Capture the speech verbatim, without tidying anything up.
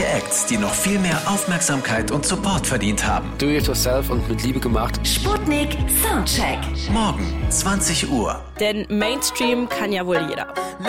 starke Acts, die noch viel mehr Aufmerksamkeit und Support verdient haben. Do it yourself und mit Liebe gemacht. Sputnik Soundcheck. Morgen, zwanzig Uhr. Denn Mainstream kann ja wohl jeder.